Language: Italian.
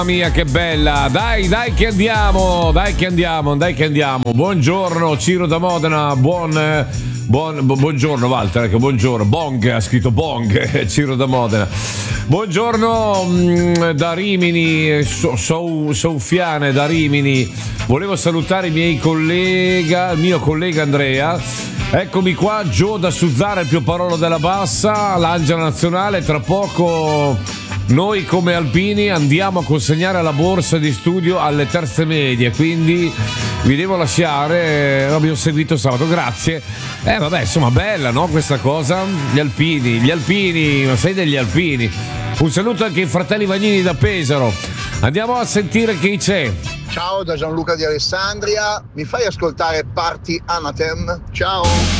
Mia, che bella! Dai che andiamo! Buongiorno Ciro da Modena, buongiorno Walter, che buongiorno. Bong, ha scritto Bong, Ciro da Modena. Buongiorno da Rimini, Soufiane da Rimini. Volevo salutare il mio collega Andrea. Eccomi qua, Gio da Suzzara, il Pioparolo della Bassa, l'Angela Nazionale. Tra poco noi come alpini andiamo a consegnare la borsa di studio alle terze medie, quindi vi devo lasciare, l'abbiamo seguito sabato, grazie. Vabbè, insomma, bella, no, questa cosa? Gli alpini, ma sei degli alpini. Un saluto anche ai fratelli Vagnini da Pesaro. Andiamo a sentire chi c'è. Ciao da Gianluca di Alessandria, mi fai ascoltare Party Anatem? Ciao.